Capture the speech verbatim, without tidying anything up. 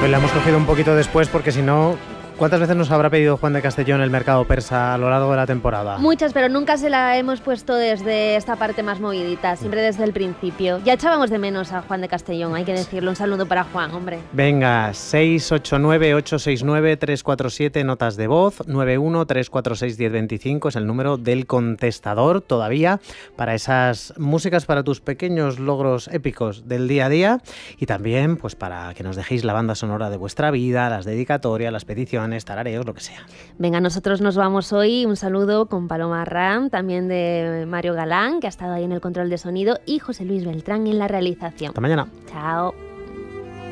Hoy la hemos cogido un poquito después porque si no, ¿cuántas veces nos habrá pedido Juan de Castellón el mercado persa a lo largo de la temporada? Muchas, pero nunca se la hemos puesto desde esta parte más movidita, siempre desde el principio. Ya echábamos de menos a Juan de Castellón, hay que decirlo. Un saludo para Juan, hombre. Venga, seis ocho nueve, ocho seis nueve, tres cuatro siete, notas de voz, nueve uno, tres cuatro seis, uno cero dos cinco es el número del contestador todavía para esas músicas, para tus pequeños logros épicos del día a día y también pues para que nos dejéis la banda sonora de vuestra vida, las dedicatorias, las peticiones, tarareos, lo que sea. Venga, nosotros nos vamos hoy. Un saludo con Paloma Ram, también de Mario Galán, que ha estado ahí en el control de sonido, y José Luis Beltrán en la realización. Hasta mañana. Chao.